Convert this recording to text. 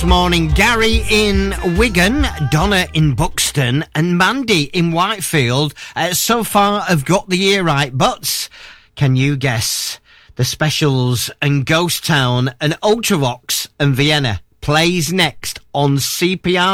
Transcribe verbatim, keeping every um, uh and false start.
Morning, Gary in Wigan, Donna in Buxton and Mandy in Whitefield uh, so far have got the year right, but can you guess the Specials and Ghost Town and Ultravox and Vienna plays next on C P R?